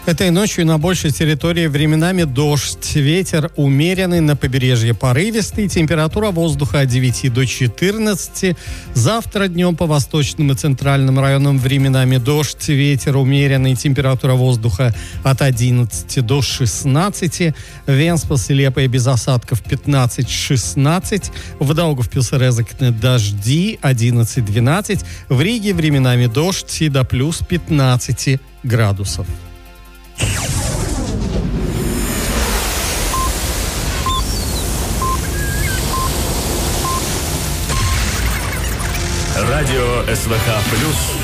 Этой ночью на большей территории временами дождь. Ветер умеренный, на побережье порывистый. Температура воздуха от 9 до 14. Завтра днем по восточным и центральным районам временами дождь. Ветер умеренный. Температура воздуха от 11 до 16. Венспилс и Лепая без осадков 15-16. В Даугавпилсе дожди 11-12. В Риге временами дождь и до плюс 15 градусов. Радио СВХ+.